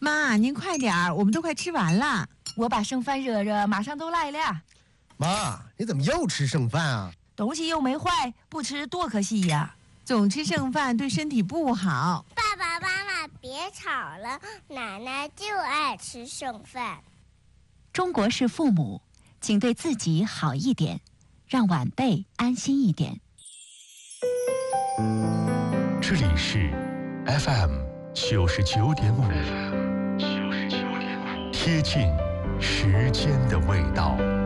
妈，您快点儿，我们都快吃完了。 我把剩饭热热，马上都来了。 妈，你怎么又吃剩饭啊？ 东西又没坏，不吃多可惜呀！ 总吃剩饭对身体不好。 爸爸妈妈别吵了，奶奶就爱吃剩饭。 中国式父母，请对自己好一点，让晚辈安心一点。 这里是 FM 99.5，贴近时间的味道。